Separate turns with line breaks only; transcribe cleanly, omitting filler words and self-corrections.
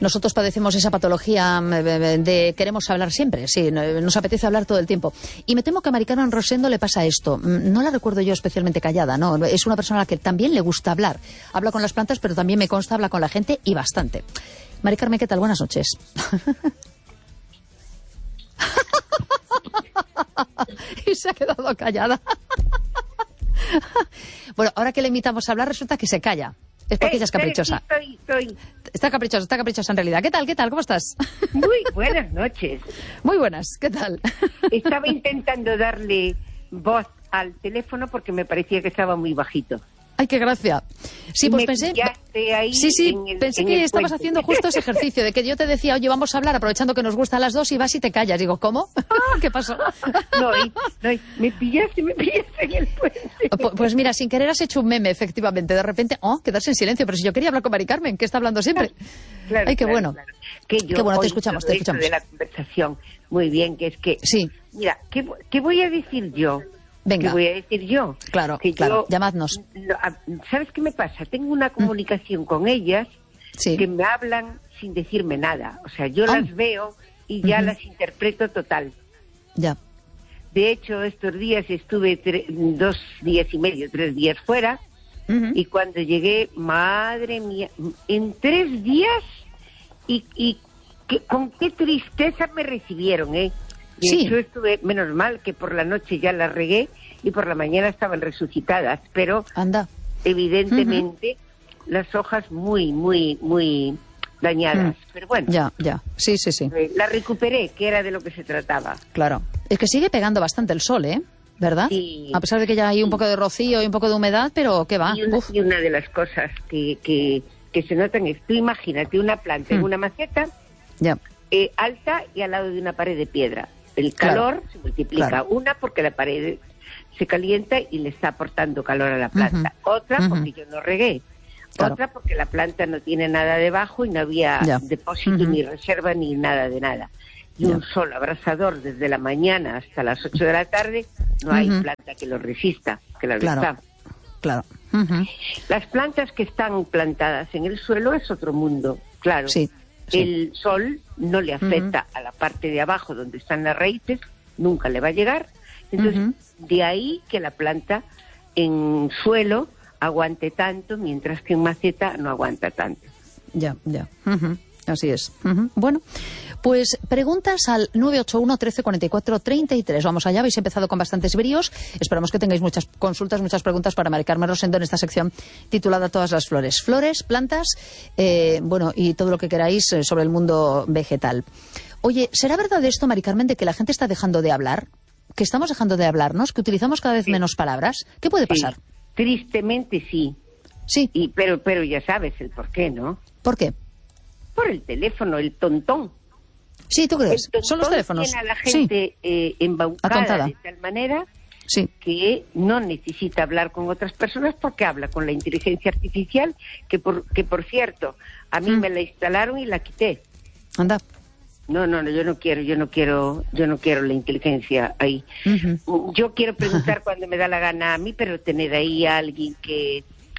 Nosotros padecemos esa patología de queremos hablar siempre, sí, nos apetece hablar todo el tiempo. Y me temo que a Mari Carmen Rosendo le pasa esto. No la recuerdo yo especialmente callada, ¿no? Es una persona a la que también le gusta hablar. Habla con las plantas, pero también me consta, habla con la gente y bastante. Mari Carmen, ¿qué tal? Buenas noches. Y se ha quedado callada. Bueno, ahora que le invitamos a hablar, resulta que se calla. Es porque ella es caprichosa.
Estoy.
Está caprichosa en realidad. ¿Qué tal? ¿Cómo estás?
Muy buenas noches.
Muy buenas, ¿qué tal?
Estaba intentando darle voz al teléfono porque me parecía que estaba muy bajito.
¡Ay, qué gracia! Sí, pues pensé...
Ahí
sí, pensé que estabas haciendo justo ese ejercicio de que yo te decía, oye, vamos a hablar aprovechando que nos gusta a las dos y vas y te callas. Digo, ¿cómo? ¿Qué pasó?
No, me pillaste en el puente.
Pues mira, sin querer has hecho un meme, efectivamente. De repente, quedarse en silencio. Pero si yo quería hablar con Mari Carmen, que está hablando siempre.
Claro,
¡Ay, qué bueno!
Claro. Qué
bueno, te escuchamos.
De la conversación, muy bien, que es que...
Sí.
Mira, ¿qué voy a decir yo?
Venga.
¿Qué voy a decir yo?
Claro, llamadnos.
¿Sabes qué me pasa? Tengo una comunicación con ellas que me hablan sin decirme nada. O sea, yo las veo y ya las interpreto total.
Ya.
De hecho, estos días estuve 2 días y medio, 3 días fuera, y cuando llegué, madre mía, en 3 días, con qué tristeza me recibieron, ¿eh?
Sí.
Yo estuve, menos mal que por la noche ya las regué y por la mañana estaban resucitadas, pero evidentemente las hojas muy, muy, muy dañadas. Pero bueno.
Ya. Sí.
La recuperé, que era de lo que se trataba.
Claro. Es que sigue pegando bastante el sol, ¿eh? ¿Verdad?
Sí.
A pesar de que ya hay un poco de rocío y un poco de humedad, pero ¿qué va?
Y una de las cosas que se notan es, tú imagínate una planta en una maceta alta y al lado de una pared de piedra. El calor se multiplica. Una, porque la pared se calienta y le está aportando calor a la planta. Otra, porque yo no regué. Otra, porque la planta no tiene nada debajo y no había depósito ni reserva ni nada de nada. Y un sol abrasador desde la mañana hasta las 8 de la tarde, no hay planta que lo resista.
Claro.
Las plantas que están plantadas en el suelo es otro mundo, claro. Sí. El sol no le afecta a la parte de abajo donde están las raíces, nunca le va a llegar. Entonces, de ahí que la planta en suelo aguante tanto, mientras que en maceta no aguanta tanto.
Ya. Así es. Bueno, pues preguntas al 981 13 44 33. Vamos allá, habéis empezado con bastantes bríos. Esperamos que tengáis muchas consultas, muchas preguntas para Mari Carmen Rosendo en esta sección titulada Todas las flores. Flores, plantas, y todo lo que queráis sobre el mundo vegetal. Oye, ¿será verdad esto, Mari Carmen, de que la gente está dejando de hablar? ¿Que estamos dejando de hablarnos? ¿Que utilizamos cada vez menos palabras? ¿Qué puede pasar?
Tristemente sí.
Sí.
Pero ya sabes el por qué, ¿no?
¿Por qué?
Por el teléfono, el tontón.
Sí, ¿tú crees? Son los teléfonos.
Tiene a la gente embaucada de tal manera que no necesita hablar con otras personas porque habla con la inteligencia artificial, que por cierto, a mí me la instalaron y la quité.
Anda.
No, yo no quiero la inteligencia ahí. Yo quiero preguntar cuando me da la gana a mí, pero tener ahí a alguien que